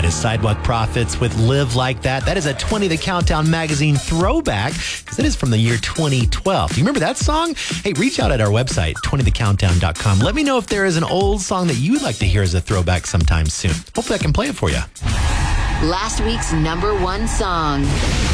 is Sidewalk Prophets with Live Like That. That is a 20 The Countdown magazine throwback because it is from the year 2012. Do you remember that song? Hey, reach out at our website, 20thecountdown.com. Let me know if there is an old song that you would like to hear as a throwback sometime soon. Hopefully I can play it for you. Last week's #1 song.